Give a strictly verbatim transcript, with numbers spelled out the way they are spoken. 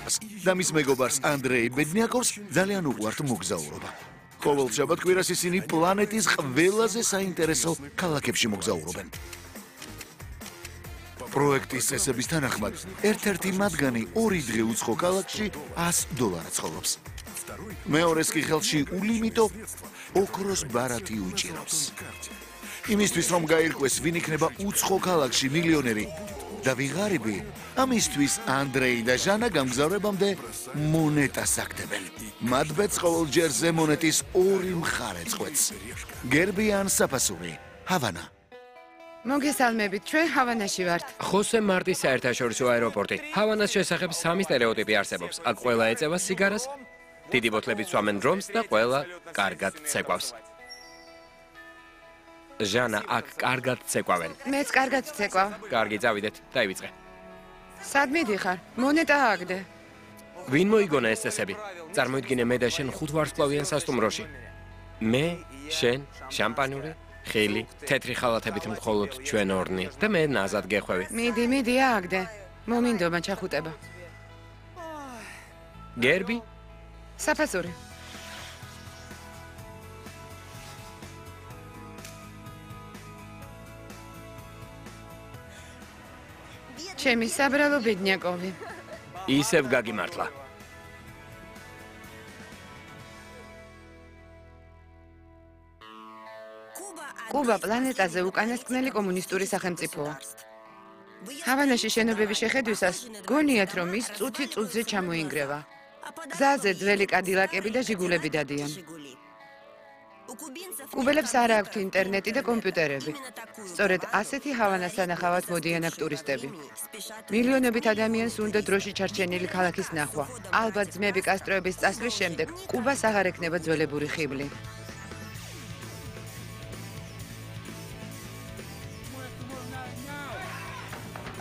კუბას და მის მეგობარს ანდრეი ბედნიაკოვს ძალიან უყვართ მოგზაურობა. ყოველ შაბათ-კვირას ისინი პლანეტის ყველაზე საინტერესო ქალაქებში მოგზაურობენ. პროექტის წესების თანახმად, ერთ-ერთი მათგანი ორი დღე უცხო ქალაქში ას დოლარად ცხოვრობს. მეორეს კი ხელში ულიმიტო ოქროს ბარათი უჭირავს. იმისთვის რომ გაირკვეს, ვინ იქნება უცხო ქალაქში მილიონერი და ვიღარიბი, ამისთვის ანდრეი და ჟანა გამგზავრებამდე მონეტას აგდებენ. მათ ბედს ყოველჯერ ზე მონეტის ორი მხარე წყვეტს. გერბი ან საფასური, ჰავანა. მოგესალმებით, ჩვენ ჰავანაში ვართ. ხოსე მარტის საერთაშორისო აეროპორტი. ჰავანას შესახებ სამი სტერეოტიპი არსებობს. აქ ყველა ეწევა სიგარას, დიდი ბოთლებით სვამენ დრომს და ყველა კარგად ცეკვავს. ჟანა, აქ კარგად ცეკვავენ. მეც კარგად ცეკვავ. კარგი, წავიდეთ, დაივიწყე. სად მიდიხარ? მონეტა აგდე. ვინ მოიგონა ეს წესები? წარმოიდგინე მე და შენ ხუთ ვარსკვლავიან სასტუმროში. მე, შენ, შამპანური, ხილი, თეთრი ხალათებით მხოლოდ ჩვენ ორნი და მე ნაზად გეხვევი. მიდი, მიდი აგდე. მომინდომა ჩახუტება. გერბი? საფასური. ჩემი საბრალო ბედნიაკოვი. ისევ გაგიმართლა. კუბა პლანეტაზე უკანასკნელი კომუნისტური სახელმწიფოა. ჰავანაში შენობების შეხედვისას გონიათ, რომ ის წუთი წუთზე ჩამოინგრევა. გზაზე ძველი კადილაკები და ჟიგულები დადიან. კუბელებს არ აქვთ ინტერნეტი და კომპიუტერები. სწორედ ასეთი ჰავანას სანახავად მოდიან აქ ტურისტები. მილიონობით ადამიანს უნდა დროში ჩარჩენილი ქალაქის ნახვა. ალბათ ძმები კასტროების წასვლის შემდეგ კუბას აღარ ექნება ძველებური ხიბლი.